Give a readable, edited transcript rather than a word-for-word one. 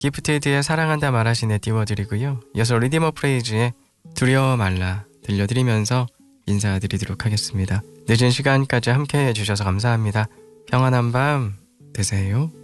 기프티드의 사랑한다 말하시네 띄워드리고요. 이어서 리디머 프레이즈의 두려워 말라 들려드리면서 인사드리도록 하겠습니다. 늦은 시간까지 함께 해주셔서 감사합니다. 평안한 밤 되세요.